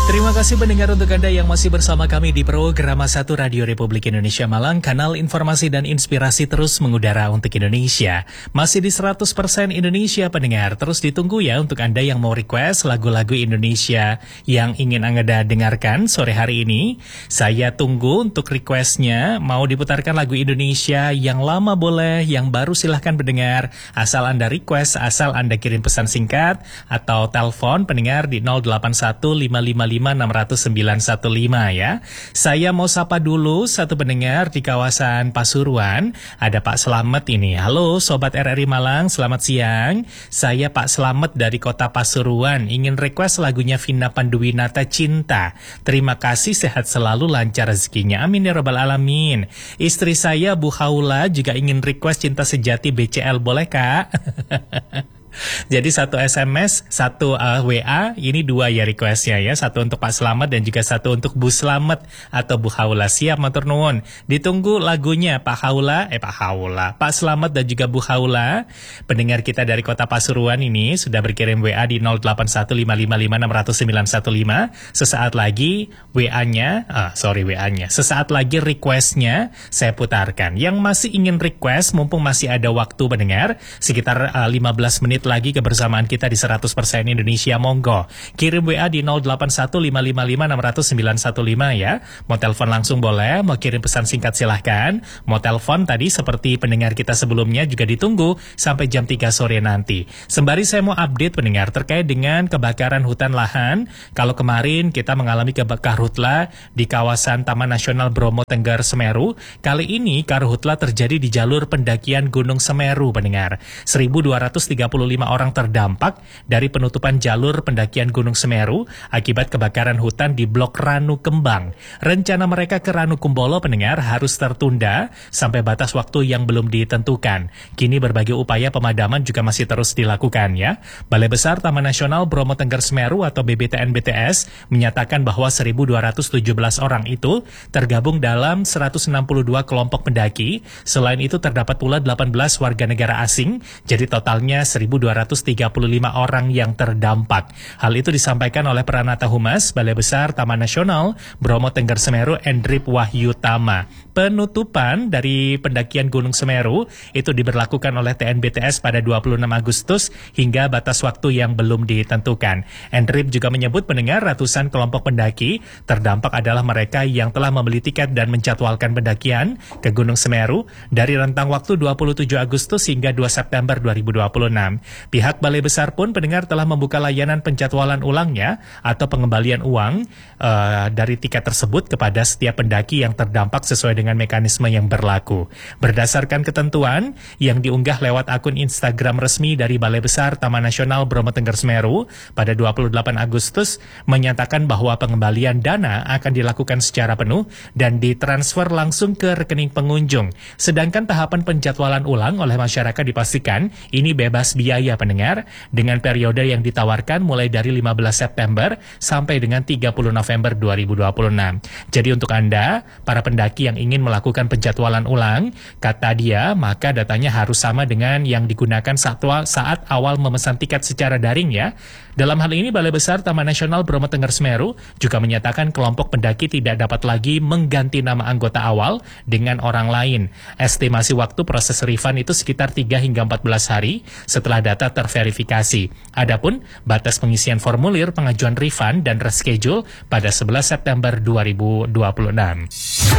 Terima kasih pendengar untuk Anda yang masih bersama kami di program 1 Radio Republik Indonesia Malang, kanal informasi dan inspirasi terus mengudara untuk Indonesia. Masih di 100% Indonesia pendengar, terus ditunggu ya untuk Anda yang mau request lagu-lagu Indonesia yang ingin Anda dengarkan sore hari ini. Saya tunggu untuk requestnya, mau diputarkan lagu Indonesia yang lama boleh, yang baru silahkan pendengar. Asal Anda request, asal Anda kirim pesan singkat atau telepon pendengar di 081 555 60915 ya. Saya mau sapa dulu satu pendengar di kawasan Pasuruan. Ada Pak Slamet ini. Halo Sobat RRI Malang, selamat siang. Saya Pak Slamet dari kota Pasuruan. Ingin request lagunya Vina Panduwinata Cinta. Terima kasih, sehat selalu, lancar rezekinya. Amin ya rabbal alamin. Istri saya Bu Haula juga ingin request Cinta Sejati BCL, boleh Kak? Jadi satu SMS, satu WA, ini dua ya requestnya ya. Satu untuk Pak Slamet dan juga satu untuk Bu Slamet atau Bu Haula. Siap, matur nuwun. Ditunggu lagunya Pak Slamet dan juga Bu Haula. Pendengar kita dari kota Pasuruan ini sudah berkirim WA di 081555600915. Sesaat lagi sesaat lagi requestnya saya putarkan. Yang masih ingin request, mumpung masih ada waktu pendengar, sekitar 15 menit lagi kebersamaan kita di 100% Indonesia, monggo kirim WA di 081555600915 ya. Mau telepon langsung boleh, mau kirim pesan singkat silahkan. Mau telepon tadi seperti pendengar kita sebelumnya juga ditunggu sampai jam 3 sore nanti. Sembari saya mau update pendengar terkait dengan kebakaran hutan lahan. Kalau kemarin kita mengalami karhutla di kawasan Taman Nasional Bromo Tengger Semeru, kali ini karhutla terjadi di jalur pendakian Gunung Semeru pendengar. 1.235 orang terdampak dari penutupan jalur pendakian Gunung Semeru akibat kebakaran hutan di Blok Ranu Kembang. Rencana mereka ke Ranu Kumbolo pendengar harus tertunda sampai batas waktu yang belum ditentukan. Kini berbagai upaya pemadaman juga masih terus dilakukan ya. Balai Besar Taman Nasional Bromo Tengger Semeru atau BBTN-BTS menyatakan bahwa 1.217 orang itu tergabung dalam 162 kelompok pendaki. Selain itu terdapat pula 18 warga negara asing, jadi totalnya 1.235 orang yang terdampak. Hal itu disampaikan oleh Pranata Humas Balai Besar Taman Nasional Bromo Tengger Semeru, Endrip Wahyutama. Penutupan dari pendakian Gunung Semeru itu diberlakukan oleh TNBTS pada 26 Agustus hingga batas waktu yang belum ditentukan. Endrip juga menyebut pendengar ratusan kelompok pendaki terdampak adalah mereka yang telah membeli tiket dan menjadwalkan pendakian ke Gunung Semeru dari rentang waktu 27 Agustus hingga 2 September 2026. Pihak Balai Besar pun pendengar telah membuka layanan penjadwalan ulangnya atau pengembalian uang dari tiket tersebut kepada setiap pendaki yang terdampak sesuai dengan mekanisme yang berlaku. Berdasarkan ketentuan yang diunggah lewat akun Instagram resmi dari Balai Besar Taman Nasional Bromo Tengger Semeru pada 28 Agustus menyatakan bahwa pengembalian dana akan dilakukan secara penuh dan ditransfer langsung ke rekening pengunjung. Sedangkan tahapan penjadwalan ulang oleh masyarakat dipastikan ini bebas biaya pendengar dengan periode yang ditawarkan mulai dari 15 September sampai dengan 30 November 2026. Jadi untuk Anda, para pendaki yang ingin melakukan penjadwalan ulang, kata dia, maka datanya harus sama dengan yang digunakan saat awal memesan tiket secara daring ya. Dalam hal ini, Balai Besar Taman Nasional Bromo Tengger Semeru juga menyatakan kelompok pendaki tidak dapat lagi mengganti nama anggota awal dengan orang lain. Estimasi waktu proses refund itu sekitar 3 hingga 14 hari setelah data terverifikasi. Adapun batas pengisian formulir pengajuan refund dan reschedule pada 11 September 2026.